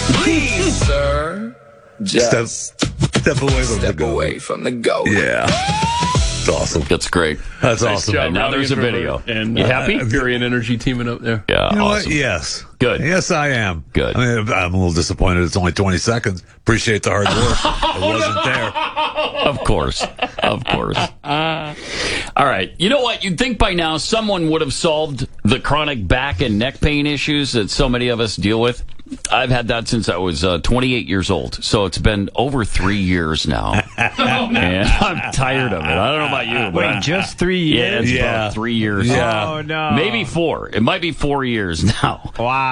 Please, sir. Just step away from the step goat. away from the goat. Yeah. It's awesome. That's great. That's Nice awesome. job. And now there's a video. And You happy? Fury and Energy teaming up there. Yeah, You know awesome. what? Yes. Good. Yes, I am. Good. I mean, I'm a little disappointed. It's only 20 seconds. Appreciate the hard work. It wasn't there. Of course. Of course. All right. You know what? You'd think by now someone would have solved the chronic back and neck pain issues that so many of us deal with. I've had that since I was 28 years old. So it's been over 3 years now. And I'm tired of it. I don't know about you. But Wait, just 3 years? Yeah, it's about 3 years. Yeah. Oh, no. Maybe 4. It might be 4 years now.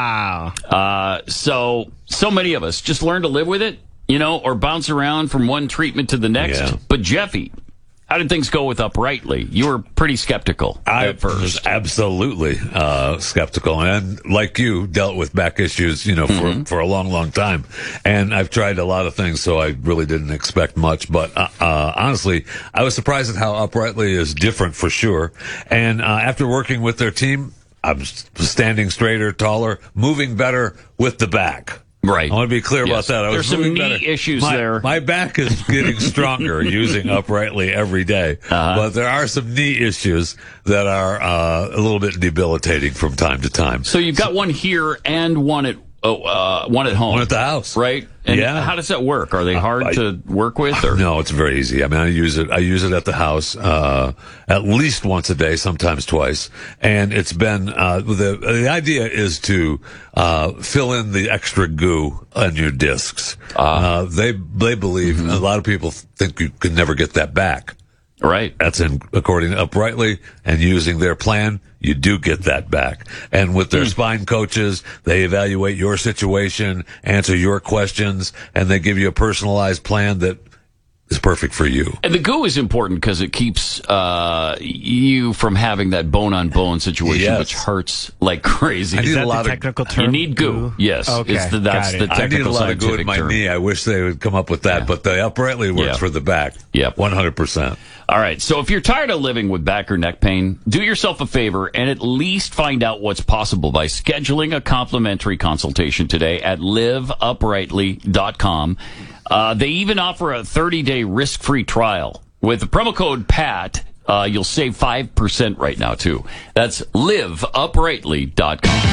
Wow. So many of us just learn to live with it, or bounce around from one treatment to the next. Yeah. But Jeffy, how did things go with Uprightly? You were pretty skeptical I at first. was absolutely skeptical, and like you, dealt with back issues, for a long, long time. And I've tried a lot of things, so I really didn't expect much. But honestly, I was surprised at how Uprightly is different for sure. And after working with their team, I'm standing straighter, taller, moving better with the back. Right. I want to be clear Yes. about that. There's some moving knee better. issues my, there. My back is getting stronger using Uprightly every day. But there are some knee issues that are a little bit debilitating from time to time. So you've got one here and one at home. One at the house. Right? And Yeah. how does that work? Are they hard to work with? Or? No, it's very easy. I mean, I use it at the house at least once a day, sometimes twice. And it's been the idea is to fill in the extra goo on your discs. They believe a lot of people think you could never get that back. Right. That's according to Uprightly, and using their plan, you do get that back. And with their spine coaches, they evaluate your situation, answer your questions, and they give you a personalized plan that is perfect for you. And the goo is important because it keeps you from having that bone-on-bone situation, Yes. which hurts like crazy. I need Is that a lot the of technical term? You need goo. Yes. Okay, that's got the it. I technical need a lot of goo in scientific my term. knee. I wish they would come up with that, but the Uprightly works Yeah. for the back. Yep. 100%. All right. So if you're tired of living with back or neck pain, do yourself a favor and at least find out what's possible by scheduling a complimentary consultation today at liveuprightly.com. They even offer a 30-day risk-free trial. With the promo code PAT, you'll save 5% right now, too. That's liveuprightly.com.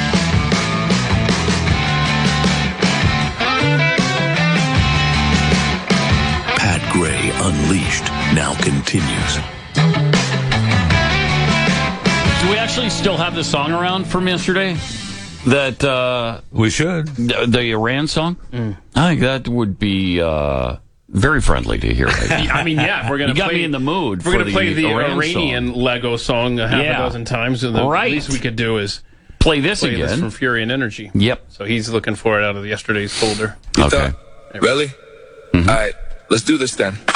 Pat Gray Unleashed now continues. Do we actually still have the song around from yesterday? That, We should. the Iran song? I think that would be very friendly to hear. I mean, yeah, if we're gonna You got play, me in the mood if we're for gonna play the Iran Iranian Lego song a half Yeah. a dozen times, and the Right. least we could do is Play this play this again. from Fury and Energy. Yep. So he's looking for it out of yesterday's folder. You Okay. thought? Really? All right, let's do this then.